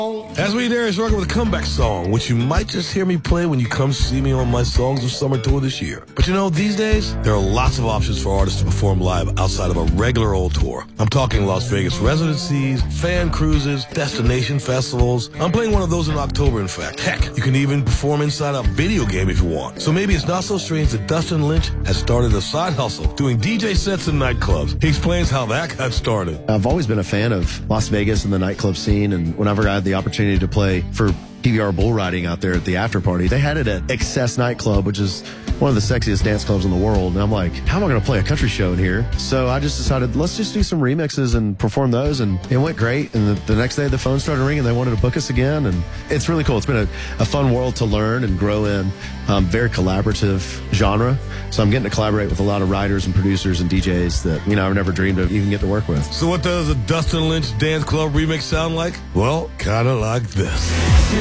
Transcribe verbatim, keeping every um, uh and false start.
As we Darius Rucker with a comeback song, which you might just hear me play when you come see me on my Songs of Summer tour this year. But you know, these days, there are lots of options for artists to perform live outside of a regular old tour. I'm talking Las Vegas residencies, fan cruises, destination festivals. I'm playing one of those in October, in fact. Heck, you can even perform inside a video game if you want. So maybe it's not so strange that Dustin Lynch has started a side hustle, doing D J sets in nightclubs. He explains how that got started. I've always been a fan of Las Vegas and the nightclub scene, and whenever I had the opportunity to play for P B R bull riding out there at the after party, they had it at Excess Nightclub, which is one of the sexiest dance clubs in the world. And I'm like, how am I going to play a country show in here? So I just decided, let's just do some remixes and perform those. And it went great. And the, the next day the phone started ringing. They wanted to book us again. And it's really cool. It's been a, a fun world to learn and grow in. Um, very collaborative genre. So I'm getting to collaborate with a lot of writers and producers and D Js that, you know, I've never dreamed of even get to work with. So what does a Dustin Lynch dance club remix sound like? Well, kind of like this.